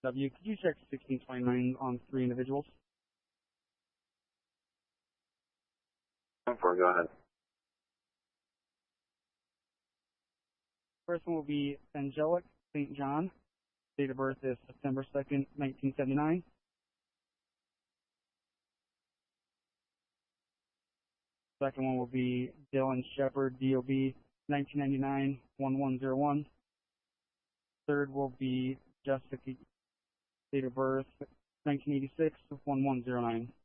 W, could you check 1629 on 3 individuals? Go ahead. First one will be Angelic St. John. Date of birth is September 2nd, 1979. Second one will be Dylan Shepard, DOB, 1999-1101. Third will be Jessica, date of birth 1986-1109.